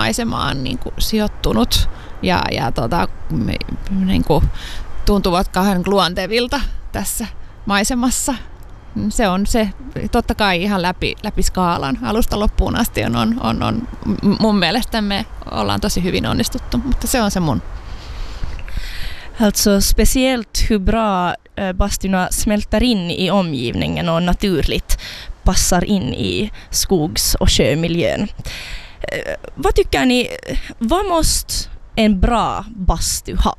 maisemaan niin kuin sijoittunut ja niin kuin tuntuvat kauhean luontevilta tässä maisemassa. Se on se totta kai ihan läpi skaalan alusta loppuun asti on mun mielestä me ollaan tosi hyvin onnistuttu, mutta se on se mun. Alltså speciellt hur bra bastuna smälter in i omgivningen och naturligt passar in i skogs- och sjömiljön. Vad tycker ni, vad måste en bra bastu ha?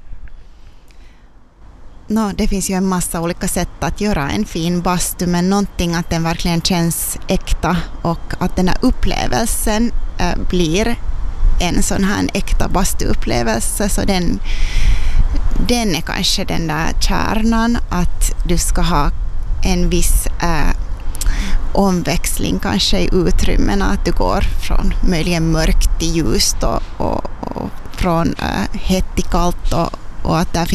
Det finns ju en massa olika sätt att göra en fin bastu, men någonting att den verkligen känns äkta och att den här upplevelsen blir en sån här äkta bastuupplevelse, så den är kanske den där kärnan, att du ska ha en viss omväxling kanske i utrymmena, att du går från möjligen mörkt till ljust och från hett till kallt och att där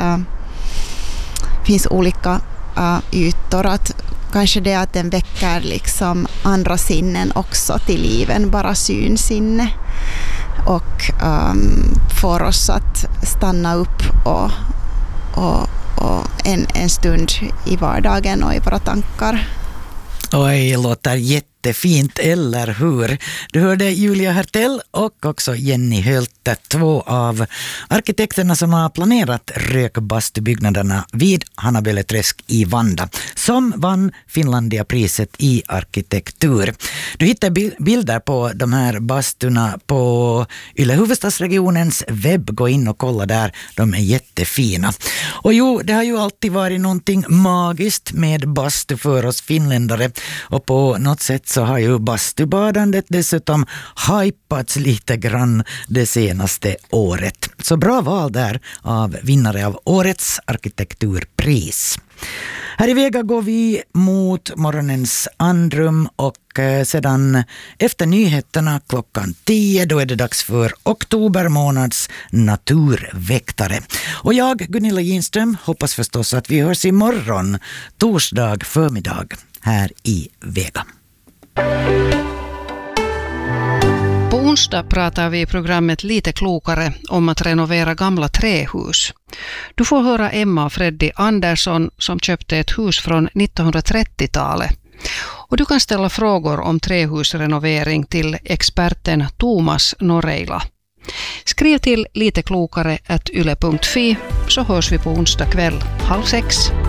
finns olika ytor, att kanske det att den väcker liksom andra sinnen också till liven, bara synsinne, och får oss att stanna upp och en stund i vardagen och i våra tankar. Oj, låter jättefint, eller hur? Du hörde Julia Hertell och också Jenny Hölte, två av arkitekterna som har planerat rökbastubyggnaderna vid Hanaböleträsk i Vanda, som vann Finlandia-priset i arkitektur. Du hittar bilder på de här basturna på Yle Huvudstadsregionens webb. Gå in och kolla där, de är jättefina. Och jo, det har ju alltid varit någonting magiskt med bastu för oss finländare, och på något sätt så har ju bastubadandet dessutom hypats lite grann det senaste året. Så bra val där av vinnare av årets arkitekturpris. Här i Vega går vi mot morgonens andrum, och sedan efter nyheterna klockan 10 då är det dags för oktober månads naturväktare. Och jag, Gunilla Ginström, hoppas förstås att vi hörs imorgon, torsdag förmiddag, här i Vega. På onsdag pratar vi i programmet Lite klokare om att renovera gamla trähus. Du får höra Emma och Freddy Andersson som köpte ett hus från 1930-talet. Och du kan ställa frågor om trähusrenovering till experten Thomas Noreila. Skriv till liteklokare@yle.fi, så hörs vi på onsdag kväll 5:30.